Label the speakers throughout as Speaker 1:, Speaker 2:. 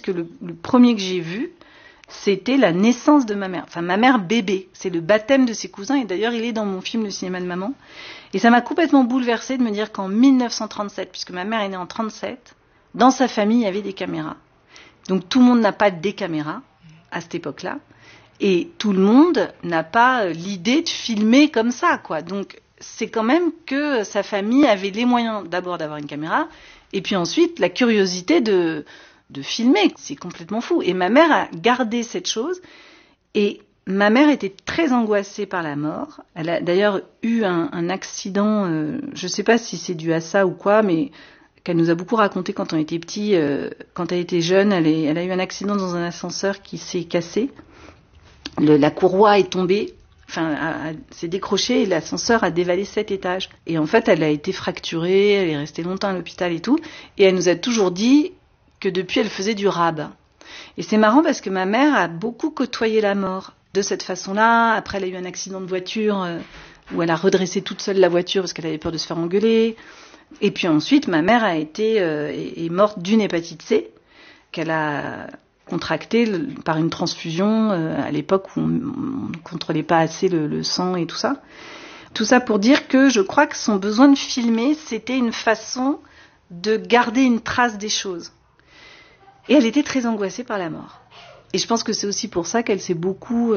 Speaker 1: que le premier que j'ai vu, c'était la naissance de ma mère. Enfin, ma mère bébé. C'est le baptême de ses cousins. Et d'ailleurs, il est dans mon film Le cinéma de maman. Et ça m'a complètement bouleversée de me dire qu'en 1937, puisque ma mère est née en 37, dans sa famille, il y avait des caméras. Donc tout le monde n'a pas des caméras à cette époque-là. Et tout le monde n'a pas l'idée de filmer comme ça, quoi. Donc c'est quand même que sa famille avait les moyens d'abord d'avoir une caméra, et puis ensuite la curiosité de filmer. C'est complètement fou. Et ma mère a gardé cette chose. Et ma mère était très angoissée par la mort. Elle a d'ailleurs eu un accident, je ne sais pas si c'est dû à ça ou quoi, mais qu'elle nous a beaucoup raconté quand on était petits. Quand elle était jeune, elle a eu un accident dans un ascenseur qui s'est cassé. La courroie est tombée, s'est décrochée et l'ascenseur a dévalé 7 étages. Et en fait, elle a été fracturée, elle est restée longtemps à l'hôpital et tout. Et elle nous a toujours dit que depuis, elle faisait du rab. Et c'est marrant parce que ma mère a beaucoup côtoyé la mort de cette façon-là. Après, elle a eu un accident de voiture où elle a redressé toute seule la voiture parce qu'elle avait peur de se faire engueuler. Et puis ensuite, ma mère est morte d'une hépatite C qu'elle a contractée par une transfusion à l'époque où on ne contrôlait pas assez le sang et tout ça. Tout ça pour dire que je crois que son besoin de filmer, c'était une façon de garder une trace des choses. Et elle était très angoissée par la mort. Et je pense que c'est aussi pour ça qu'elle s'est beaucoup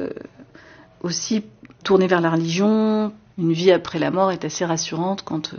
Speaker 1: aussi tournée vers la religion. Une vie après la mort est assez rassurante quand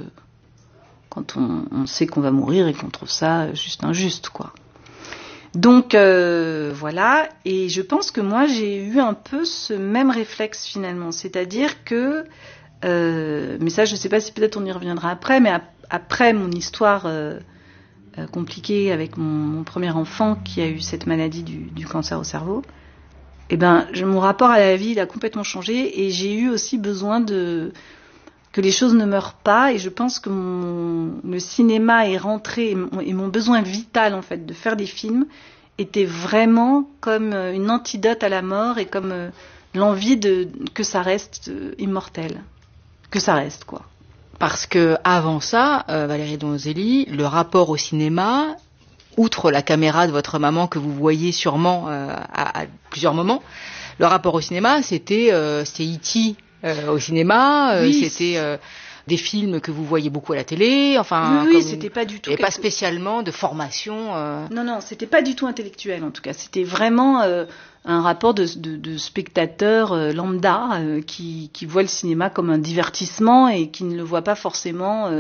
Speaker 1: on sait qu'on va mourir et qu'on trouve ça juste injuste, quoi. Donc voilà, et je pense que moi j'ai eu un peu ce même réflexe finalement, c'est-à-dire que, mais ça je ne sais pas si peut-être on y reviendra après, mais après mon histoire compliquée avec mon premier enfant qui a eu cette maladie du cancer au cerveau, eh ben mon rapport à la vie il a complètement changé et j'ai eu aussi besoin que les choses ne meurent pas, et je pense que le cinéma est rentré, et mon besoin vital en fait de faire des films était vraiment comme une antidote à la mort et comme l'envie que ça reste immortel, que ça reste, quoi.
Speaker 2: Parce que avant ça, Valérie Donzelli, le rapport au cinéma, outre la caméra de votre maman que vous voyez sûrement à plusieurs moments, le rapport au cinéma, c'était E.T. Au cinéma,
Speaker 1: oui,
Speaker 2: c'était des films que vous voyez beaucoup à la télé, enfin,
Speaker 1: oui, c'était pas du tout.
Speaker 2: Et pas spécialement de formation.
Speaker 1: Non, c'était pas du tout intellectuel en tout cas. C'était vraiment un rapport de spectateur lambda qui voit le cinéma comme un divertissement et qui ne le voit pas forcément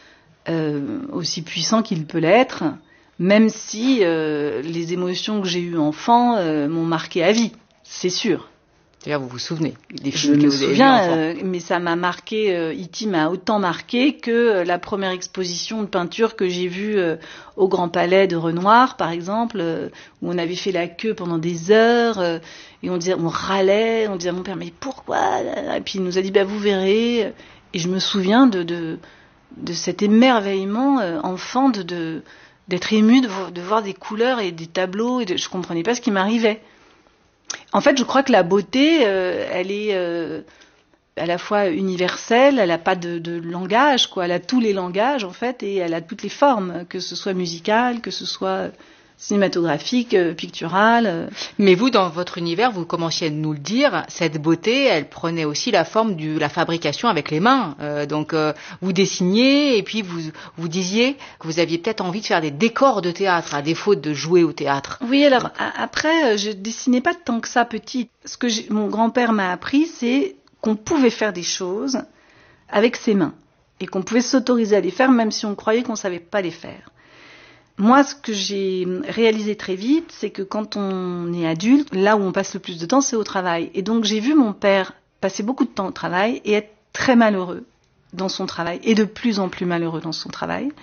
Speaker 1: aussi puissant qu'il peut l'être, même si les émotions que j'ai eues enfant m'ont marqué à vie, c'est sûr.
Speaker 2: D'ailleurs, vous vous souvenez des
Speaker 1: films
Speaker 2: que vous avez vus enfant.
Speaker 1: Mais ça m'a marqué, E.T. m'a autant marqué que la première exposition de peinture que j'ai vue au Grand Palais de Renoir, par exemple, où on avait fait la queue pendant des heures, et on râlait, on disait à mon père, mais pourquoi? Et puis il nous a dit, vous verrez. Et je me souviens de cet émerveillement enfant d'être ému de voir des couleurs et des tableaux, et je comprenais pas ce qui m'arrivait. En fait, je crois que la beauté, elle est à la fois universelle, elle n'a pas de langage, quoi. Elle a tous les langages, en fait, et elle a toutes les formes, que ce soit musical, que ce soit cinématographique, pictural.
Speaker 2: Mais vous, dans votre univers, vous commenciez à nous le dire, cette beauté, elle prenait aussi la forme de la fabrication avec les mains. Donc, vous dessiniez et puis vous disiez que vous aviez peut-être envie de faire des décors de théâtre, à défaut de jouer au théâtre.
Speaker 1: Oui, alors après, je dessinais pas tant que ça petite. Ce que mon grand-père m'a appris, c'est qu'on pouvait faire des choses avec ses mains et qu'on pouvait s'autoriser à les faire, même si on croyait qu'on savait pas les faire. Moi, ce que j'ai réalisé très vite, c'est que quand on est adulte, là où on passe le plus de temps, c'est au travail. Et donc, j'ai vu mon père passer beaucoup de temps au travail et être très malheureux dans son travail, et de plus en plus malheureux dans son travail.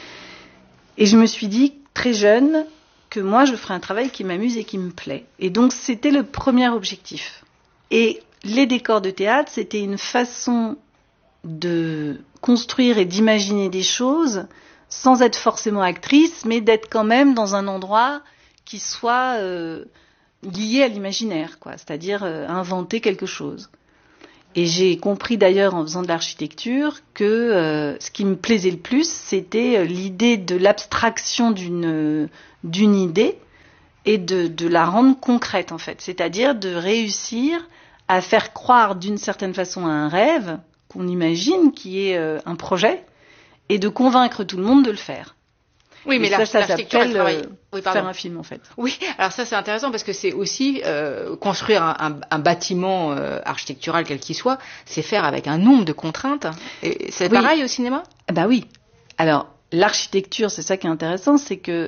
Speaker 1: Et je me suis dit, très jeune, que moi, je ferais un travail qui m'amuse et qui me plaît. Et donc, c'était le premier objectif. Et les décors de théâtre, c'était une façon de construire et d'imaginer des choses sans être forcément actrice, mais d'être quand même dans un endroit qui soit lié à l'imaginaire, quoi. C'est-à-dire inventer quelque chose. Et j'ai compris d'ailleurs en faisant de l'architecture que ce qui me plaisait le plus, c'était l'idée de l'abstraction d'une idée et de la rendre concrète en fait. C'est-à-dire de réussir à faire croire d'une certaine façon à un rêve qu'on imagine qui est un projet et de convaincre tout le monde de le faire.
Speaker 2: Oui, mais
Speaker 1: ça s'appelle
Speaker 2: faire
Speaker 1: un film en fait.
Speaker 2: Oui, alors ça c'est intéressant parce que c'est aussi construire un bâtiment architectural quel qu'il soit, c'est faire avec un nombre de contraintes. Et c'est pareil au cinéma ?
Speaker 1: Bah oui. Alors l'architecture, c'est ça qui est intéressant, c'est que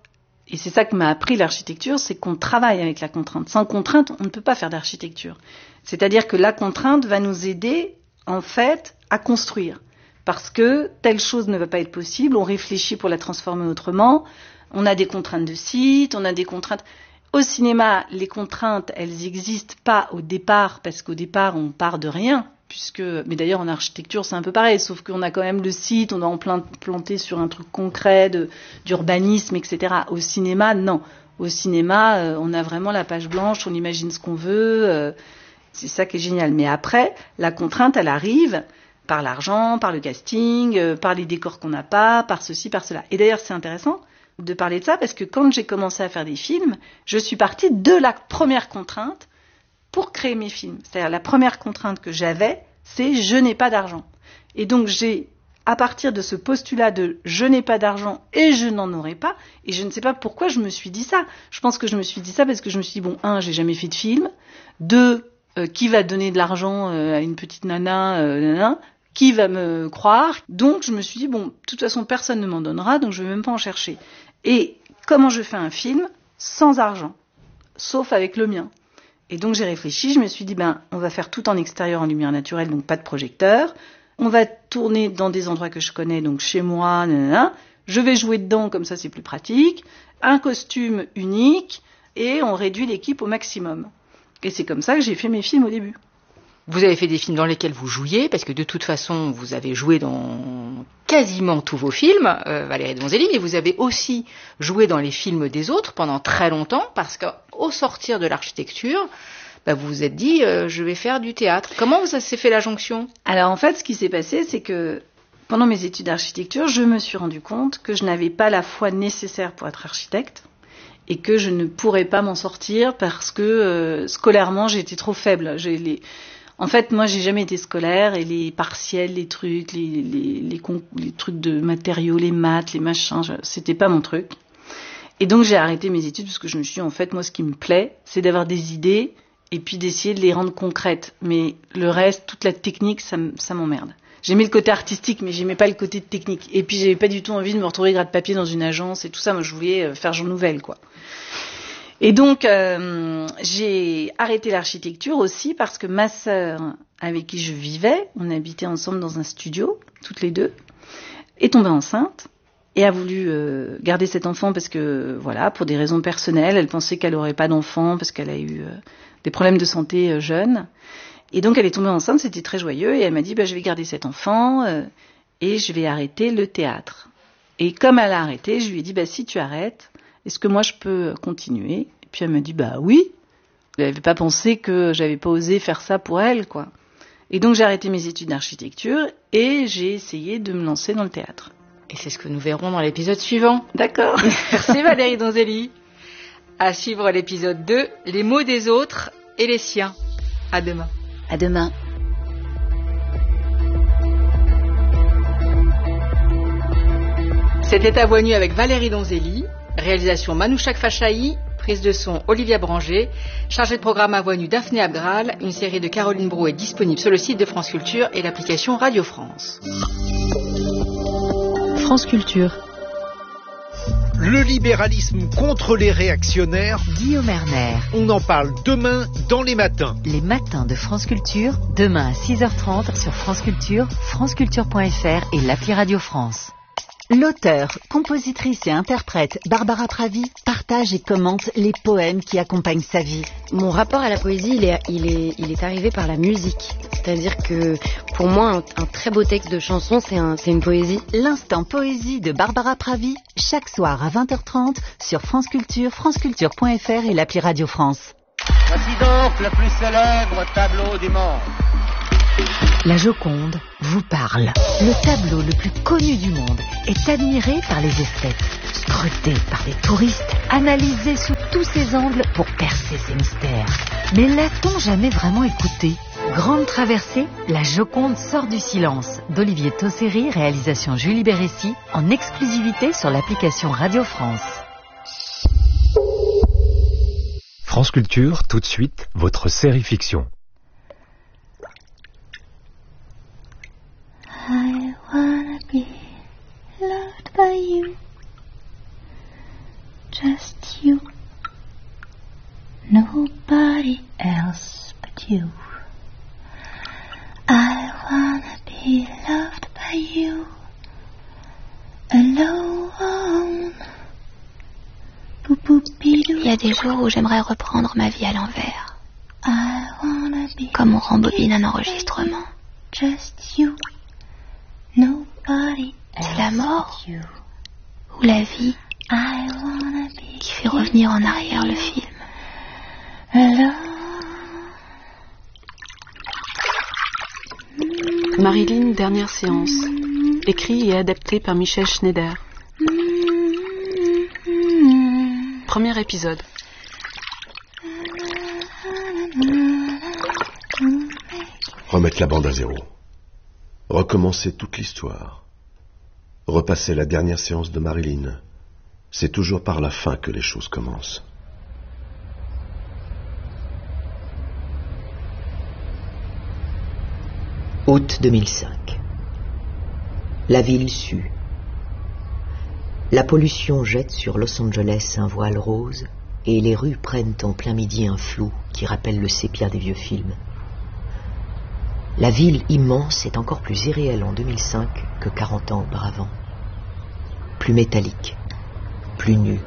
Speaker 1: et c'est ça que m'a appris l'architecture, c'est qu'on travaille avec la contrainte. Sans contrainte, on ne peut pas faire d'architecture. C'est-à-dire que la contrainte va nous aider, en fait, à construire. Parce que telle chose ne va pas être possible, on réfléchit pour la transformer autrement, on a des contraintes de site, on a des contraintes... Au cinéma, les contraintes, elles n'existent pas au départ, parce qu'au départ, on part de rien. Mais d'ailleurs en architecture c'est un peu pareil, sauf qu'on a quand même le site, on doit planter sur un truc concret d'urbanisme, etc. Au cinéma, non. Au cinéma, on a vraiment la page blanche, on imagine ce qu'on veut, c'est ça qui est génial. Mais après, la contrainte, elle arrive par l'argent, par le casting, par les décors qu'on n'a pas, par ceci, par cela. Et d'ailleurs c'est intéressant de parler de ça, parce que quand j'ai commencé à faire des films, je suis partie de la première contrainte pour créer mes films. C'est-à-dire la première contrainte que j'avais, c'est je n'ai pas d'argent. Et donc à partir de ce postulat de je n'ai pas d'argent et je n'en aurai pas, et je ne sais pas pourquoi je me suis dit ça. Je pense que je me suis dit ça parce que je me suis dit, bon, 1, j'ai jamais fait de film, 2, qui va donner de l'argent à une petite nana, qui va me croire. Donc je me suis dit, bon, de toute façon personne ne m'en donnera, donc je ne vais même pas en chercher. Et comment je fais un film sans argent, sauf avec le mien? Et donc j'ai réfléchi, je me suis dit, on va faire tout en extérieur en lumière naturelle, donc pas de projecteur. On va tourner dans des endroits que je connais, donc chez moi, je vais jouer dedans, comme ça c'est plus pratique. Un costume unique, et on réduit l'équipe au maximum. Et c'est comme ça que j'ai fait mes films au début.
Speaker 2: Vous avez fait des films dans lesquels vous jouiez, parce que de toute façon, vous avez joué dans quasiment tous vos films, Valérie Donzelli, mais vous avez aussi joué dans les films des autres pendant très longtemps, parce qu'au sortir de l'architecture, vous vous êtes dit, je vais faire du théâtre. Comment ça s'est fait la jonction ?
Speaker 1: Alors en fait, ce qui s'est passé, c'est que pendant mes études d'architecture, je me suis rendu compte que je n'avais pas la foi nécessaire pour être architecte, et que je ne pourrais pas m'en sortir parce que scolairement, j'étais trop faible. En fait, moi, j'ai jamais été scolaire, et les partiels, les trucs, les trucs de matériaux, les maths, les machins, c'était pas mon truc. Et donc, j'ai arrêté mes études parce que je me suis dit, en fait, moi, ce qui me plaît, c'est d'avoir des idées et puis d'essayer de les rendre concrètes. Mais le reste, toute la technique, ça m'emmerde. J'aimais le côté artistique, mais j'aimais pas le côté technique. Et puis, j'avais pas du tout envie de me retrouver gratte-papier dans une agence et tout ça. Moi, je voulais faire Jean Nouvel, quoi. Et donc, j'ai arrêté l'architecture aussi parce que ma sœur, avec qui je vivais, on habitait ensemble dans un studio, toutes les deux, est tombée enceinte et a voulu garder cet enfant parce que, voilà, pour des raisons personnelles, elle pensait qu'elle n'aurait pas d'enfant parce qu'elle a eu des problèmes de santé jeune. Et donc, elle est tombée enceinte, c'était très joyeux, et elle m'a dit, je vais garder cet enfant et je vais arrêter le théâtre. Et comme elle a arrêté, je lui ai dit, si tu arrêtes, est-ce que moi je peux continuer ? Et puis elle m'a dit, oui. Elle n'avait pas pensé que j'avais pas osé faire ça pour elle, quoi. Et donc j'ai arrêté mes études d'architecture et j'ai essayé de me lancer dans le théâtre.
Speaker 2: Et c'est ce que nous verrons dans l'épisode suivant.
Speaker 1: D'accord.
Speaker 2: Merci Valérie Donzelli. À suivre l'épisode 2, les mots des autres et les siens. À demain.
Speaker 1: À demain.
Speaker 2: C'était À Voix nue avec Valérie Donzelli. Réalisation Manouchak Fachaï, prise de son Olivia Branger, chargée de programme À Voix nue Daphné Abgral. Une série de Caroline Brou est disponible sur le site de France Culture et l'application Radio France.
Speaker 3: France Culture.
Speaker 4: Le libéralisme contre les réactionnaires.
Speaker 3: Guillaume Erner.
Speaker 4: On en parle demain dans les matins.
Speaker 3: Les matins de France Culture, demain à 6h30 sur France Culture, franceculture.fr et l'appli Radio France. L'auteure, compositrice et interprète Barbara Pravi partage et commente les poèmes qui accompagnent sa vie.
Speaker 5: Mon rapport à la poésie, il est arrivé par la musique. C'est-à-dire que pour moi, un très beau texte de chanson, c'est une poésie.
Speaker 3: L'instant poésie de Barbara Pravi, chaque soir à 20h30 sur France Culture, franceculture.fr et l'appli Radio France.
Speaker 6: Voici donc le plus célèbre tableau du monde.
Speaker 3: La Joconde vous parle. Le tableau le plus connu du monde est admiré par les esthètes, scruté par les touristes, analysé sous tous ses angles pour percer ses mystères. Mais l'a-t-on jamais vraiment écouté? Grande traversée, la Joconde sort du silence, d'Olivier Tosseri, réalisation Julie Bérécy, en exclusivité sur l'application Radio France.
Speaker 7: France Culture, tout de suite, votre série fiction.
Speaker 8: I wanna be loved by you, just you, nobody else but you. I wanna be loved by you, alone.
Speaker 9: Il y a des jours où j'aimerais reprendre ma vie à l'envers, comme on rembobine un enregistrement. C'est la mort ou la vie qui fait revenir en arrière le film.
Speaker 10: Marilyn, dernière séance. Écrit et adapté par Michel Schneider. Premier épisode.
Speaker 11: Remettre la bande à zéro. Recommencer toute l'histoire. Repasser la dernière séance de Marilyn. C'est toujours par la fin que les choses commencent.
Speaker 12: Août 2005. La ville sue. La pollution jette sur Los Angeles un voile rose et les rues prennent en plein midi un flou qui rappelle le sépia des vieux films. La ville immense est encore plus irréelle en 2005 que 40 ans auparavant. Plus métallique, plus nu.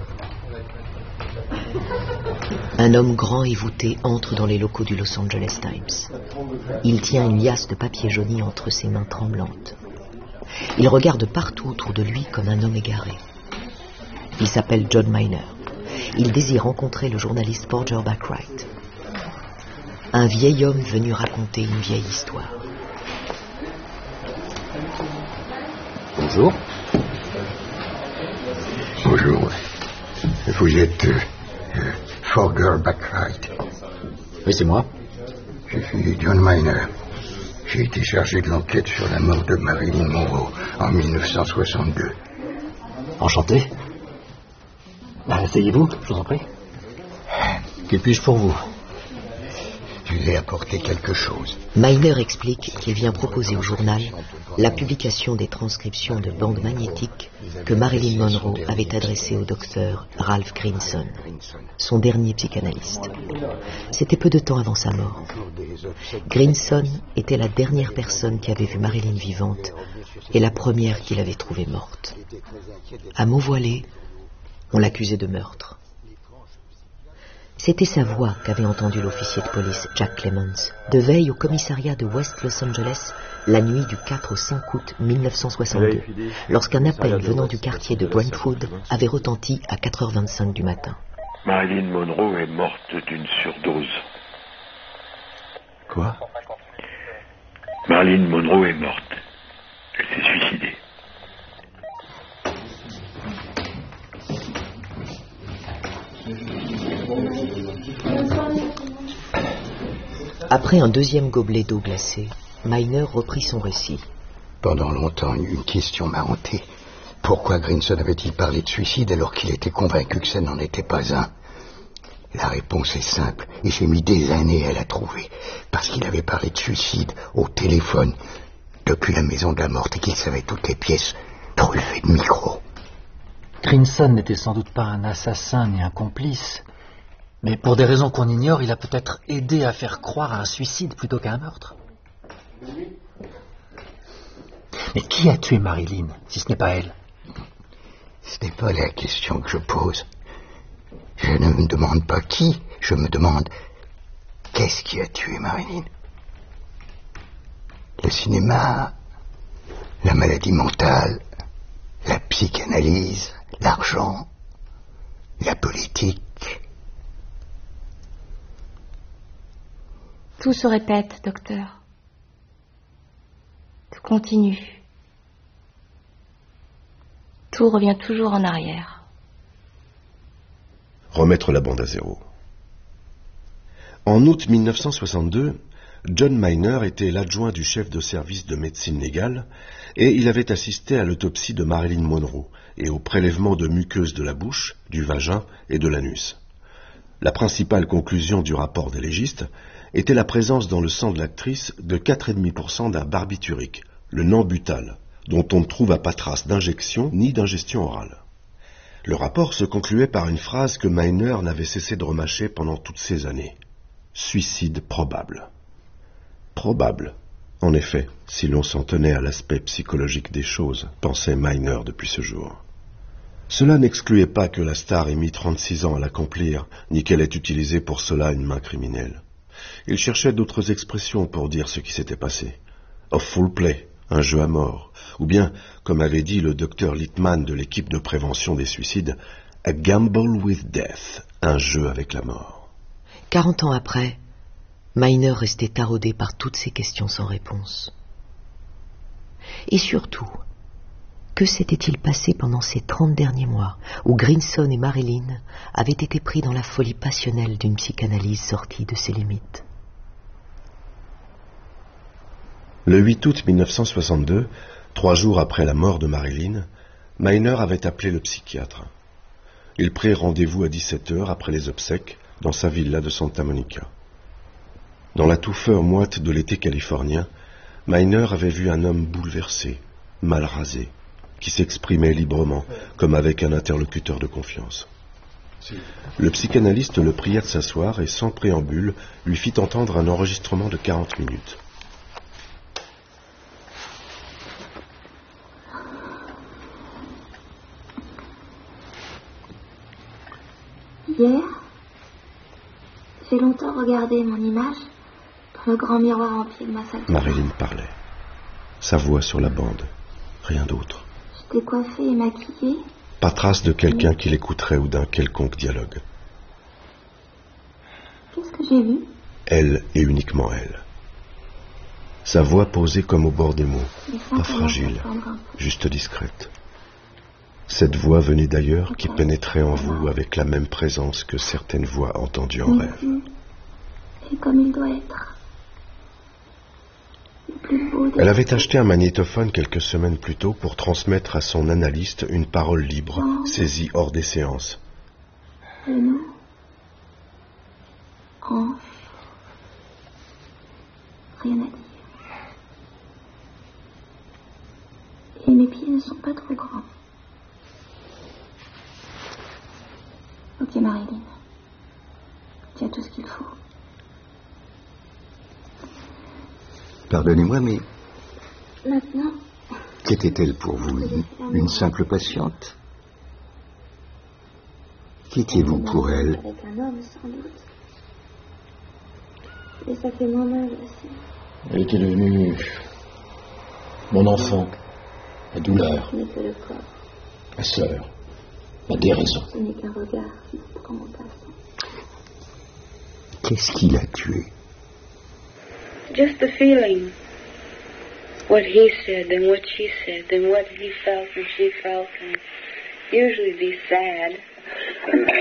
Speaker 12: Un homme grand et voûté entre dans les locaux du Los Angeles Times. Il tient une liasse de papier jauni entre ses mains tremblantes. Il regarde partout autour de lui comme un homme égaré. Il s'appelle John Miner. Il désire rencontrer le journaliste Porger Backwright. Un vieil homme venu raconter une vieille histoire.
Speaker 13: Bonjour. Bonjour. Vous êtes Porger Backwright.
Speaker 14: Oui, c'est moi.
Speaker 13: Je suis John Miner. J'ai été chargé de l'enquête sur la mort de Marilyn Monroe en 1962.
Speaker 14: Enchanté. Asseyez-vous, je vous en prie. Que puis-je pour vous?
Speaker 13: Je vais apporter quelque chose.
Speaker 12: Miner explique qu'il vient proposer au journal la publication des transcriptions de bandes magnétiques que Marilyn Monroe avait adressées au docteur Ralph Grinson, son dernier psychanalyste. C'était peu de temps avant sa mort. Grinson était la dernière personne qui avait vu Marilyn vivante et la première qu'il avait trouvée morte. À mots voilés, on l'accusait de meurtre. C'était sa voix qu'avait entendue l'officier de police Jack Clemens, de veille au commissariat de West Los Angeles, la nuit du 4 au 5 août 1962, lorsqu'un appel venant du quartier de Brentwood avait retenti à 4h25 du matin.
Speaker 15: Marilyn Monroe est morte d'une surdose.
Speaker 11: Quoi?
Speaker 15: Marilyn Monroe est morte. Elle s'est suicidée.
Speaker 12: Après un deuxième gobelet d'eau glacée, Miner reprit son récit.
Speaker 13: Pendant longtemps, une question m'a hanté. Pourquoi Grinson avait-il parlé de suicide alors qu'il était convaincu que ça n'en était pas un? La réponse est simple, et j'ai mis des années à la trouver. Parce qu'il avait parlé de suicide au téléphone depuis la maison de la morte et qu'il savait toutes les pièces truffées de micros.
Speaker 14: Grinson n'était sans doute pas un assassin ni un complice. Mais pour des raisons qu'on ignore, il a peut-être aidé à faire croire à un suicide plutôt qu'à un meurtre. Mais qui a tué Marilyn, si ce n'est pas elle?
Speaker 13: Ce n'est pas la question que je pose. Je ne me demande pas qui, je me demande qu'est-ce qui a tué Marilyn? Le cinéma, la maladie mentale, la psychanalyse, l'argent, la politique.
Speaker 9: Tout se répète, docteur. Tout continue. Tout revient toujours en arrière.
Speaker 11: Remettre la bande à zéro. En août 1962, John Miner était l'adjoint du chef de service de médecine légale et il avait assisté à l'autopsie de Marilyn Monroe et au prélèvement de muqueuses de la bouche, du vagin et de l'anus. La principale conclusion du rapport des légistes était la présence dans le sang de l'actrice de 4,5% d'un barbiturique, le Nambutal, dont on ne trouva pas trace d'injection ni d'ingestion orale. Le rapport se concluait par une phrase que Miner n'avait cessé de remâcher pendant toutes ces années. Suicide probable. Probable, en effet, si l'on s'en tenait à l'aspect psychologique des choses, pensait Miner depuis ce jour. Cela n'excluait pas que la star ait mis 36 ans à l'accomplir, ni qu'elle ait utilisé pour cela une main criminelle. Il cherchait d'autres expressions pour dire ce qui s'était passé. A full play, un jeu à mort, ou bien, comme avait dit le docteur Littman de l'équipe de prévention des suicides, a gamble with death, un jeu avec la mort.
Speaker 12: 40 ans après, Miner restait taraudé par toutes ces questions sans réponse. Et surtout, que s'était-il passé pendant ces 30 derniers mois où Grinson et Marilyn avaient été pris dans la folie passionnelle d'une psychanalyse sortie de ses limites?
Speaker 11: Le 8 août 1962, 3 jours après la mort de Marilyn, Miner avait appelé le psychiatre. Il prit rendez-vous à 17h après les obsèques dans sa villa de Santa Monica. Dans la touffeur moite de l'été californien, Miner avait vu un homme bouleversé, mal rasé, qui s'exprimait librement, comme avec un interlocuteur de confiance. Le psychanalyste le pria de s'asseoir et, sans préambule, lui fit entendre un enregistrement de 40 minutes.
Speaker 9: Hier, j'ai longtemps regardé mon image dans le grand miroir en pied de ma salle.
Speaker 11: Marilyn parlait. Sa voix sur la bande, rien d'autre.
Speaker 9: J'étais coiffée et maquillée.
Speaker 11: Pas trace de quelqu'un qui l'écouterait ou d'un quelconque dialogue.
Speaker 9: Qu'est-ce que j'ai vu?
Speaker 11: Elle et uniquement elle. Sa voix posée comme au bord des mots, pas fragile, juste discrète. Cette voix venait d'ailleurs qui pénétrait en vous avec la même présence que certaines voix entendues en rêve.
Speaker 9: Et comme il doit être.
Speaker 11: Elle avait acheté un magnétophone quelques semaines plus tôt pour transmettre à son analyste une parole libre, saisie hors des séances.
Speaker 9: Genou. Hanche. Rien à dire. Et mes pieds ne sont pas trop grands. Ok, Marilyn. Tu as tout ce qu'il faut.
Speaker 13: Pardonnez-moi, mais
Speaker 9: Maintenant,
Speaker 13: qu'était-elle pour vous? Une simple patiente? Qu'étiez-vous pour elle?
Speaker 9: avec un homme, sans doute. Et ça fait moins mal aussi.
Speaker 16: Elle était devenue mon enfant, ma douleur,
Speaker 9: Ce n'est que le corps.
Speaker 16: ma sœur, ma déraison.
Speaker 9: Ce n'est qu'un regard qui vous prend en passant.
Speaker 13: Qu'est-ce qui l'a tuée?
Speaker 17: Just the feeling. What he said and what she said and what he felt and she felt, and usually be sad.